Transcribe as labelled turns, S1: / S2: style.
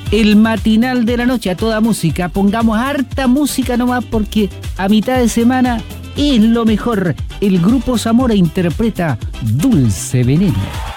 S1: el matinal de la noche a toda música. Pongamos harta música nomás porque a mitad de semana es lo mejor. El Grupo Zamora interpreta Dulce Veneno.